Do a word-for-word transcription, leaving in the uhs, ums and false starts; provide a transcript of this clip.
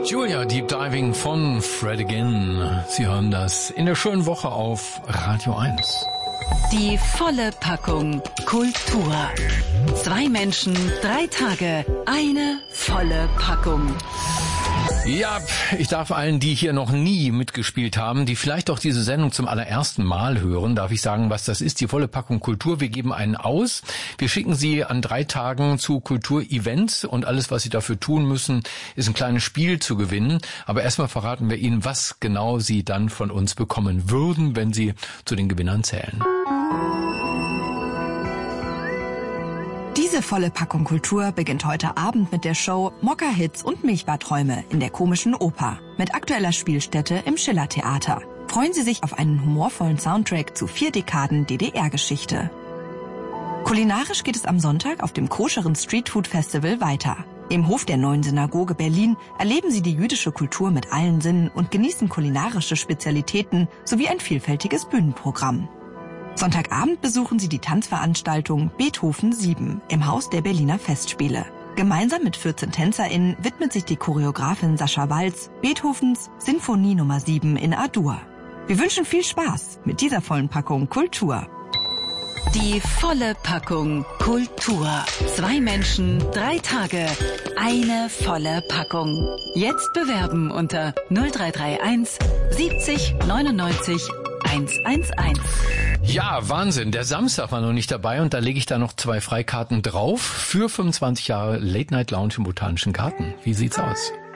Julia, Deep Diving von Fred Again. Sie hören das in der schönen Woche auf Radio eins. Die volle Packung Kultur. Zwei Menschen, drei Tage, eine volle Packung. Ja, ich darf allen, die hier noch nie mitgespielt haben, die vielleicht auch diese Sendung zum allerersten Mal hören, darf ich sagen, was das ist, die volle Packung Kultur. Wir geben einen aus. Wir schicken Sie an drei Tagen zu Kulturevents und alles, was Sie dafür tun müssen, ist ein kleines Spiel zu gewinnen. Aber erstmal verraten wir Ihnen, was genau Sie dann von uns bekommen würden, wenn Sie zu den Gewinnern zählen. Diese volle Packung Kultur beginnt heute Abend mit der Show Mokka-Hits und Milchbadträume in der Komischen Oper mit aktueller Spielstätte im Schillertheater. Freuen Sie sich auf einen humorvollen Soundtrack zu vier Dekaden D D R-Geschichte. Kulinarisch geht es am Sonntag auf dem koscheren Streetfood-Festival weiter. Im Hof der Neuen Synagoge Berlin erleben Sie die jüdische Kultur mit allen Sinnen und genießen kulinarische Spezialitäten sowie ein vielfältiges Bühnenprogramm. Sonntagabend besuchen Sie die Tanzveranstaltung Beethoven sieben im Haus der Berliner Festspiele. Gemeinsam mit vierzehn TänzerInnen widmet sich die Choreografin Sascha Walz Beethovens Sinfonie Nummer sieben in A-Dur. Wir wünschen viel Spaß mit dieser vollen Packung Kultur. Die volle Packung Kultur. Zwei Menschen, drei Tage, eine volle Packung. Jetzt bewerben unter null drei drei eins siebzig neunundneunzig hundertundzehn. Ja, Wahnsinn. Der Samstag war noch nicht dabei und da lege ich da noch zwei Freikarten drauf für fünfundzwanzig Jahre Late Night Lounge im Botanischen Garten. Wie sieht's aus?